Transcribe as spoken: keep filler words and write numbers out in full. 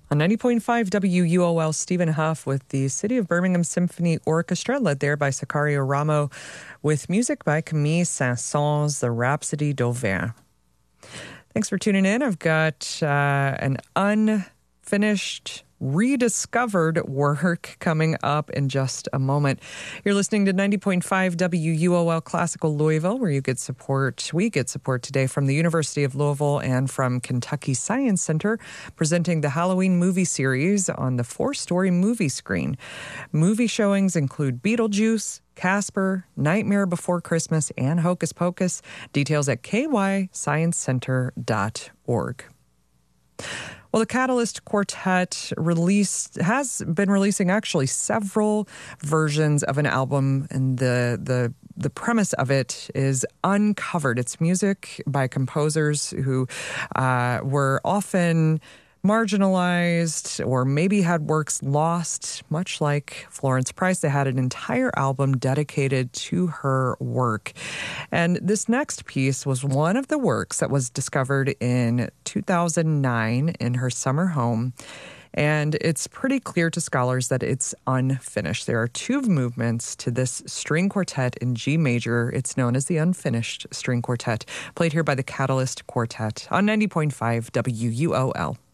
On ninety point five W U O L, Stephen Huff with the City of Birmingham Symphony Orchestra, led there by Sicario Ramo, with music by Camille Saint-Saëns, the Rhapsody d'Auvergne. Thanks for tuning in. I've got uh, an unfinished, rediscovered work coming up in just a moment. You're listening to ninety point five W U O L Classical Louisville, where you get support. We get support today from the University of Louisville and from Kentucky Science Center, presenting the Halloween movie series on the four-story movie screen. Movie showings include Beetlejuice, Casper, Nightmare Before Christmas, and Hocus Pocus. Details at k y science center dot org. Well, the Catalyst Quartet released has been releasing actually several versions of an album, and the the the premise of it is uncovered. It's music by composers who uh, were often marginalized or maybe had works lost, much like Florence Price. They had an entire album dedicated to her work. And this next piece was one of the works that was discovered in two thousand nine in her summer home. And it's pretty clear to scholars that it's unfinished. There are two movements to this string quartet in G major. It's known as the Unfinished String Quartet, played here by the Catalyst Quartet on ninety point five W U O L.